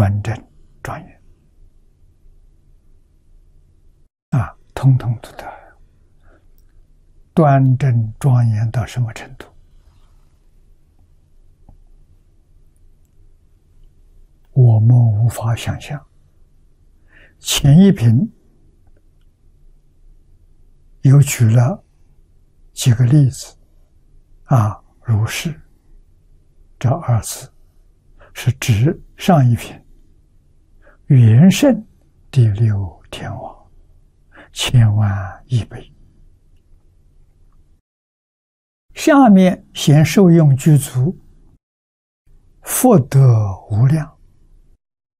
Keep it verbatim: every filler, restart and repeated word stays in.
端正庄严啊，统统都得。端正庄严到什么程度？我们无法想象。前一品又举了几个例子啊，如是。这二字是指上一品元圣第六天王，千万亿倍。下面显受用具足，福德无量。